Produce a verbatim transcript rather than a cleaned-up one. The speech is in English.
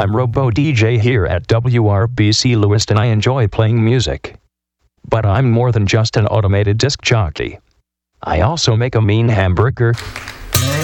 I'm Robo D J here at W R B C Lewiston. I enjoy playing music. But I'm more than just an automated disc jockey. I also make a mean hamburger,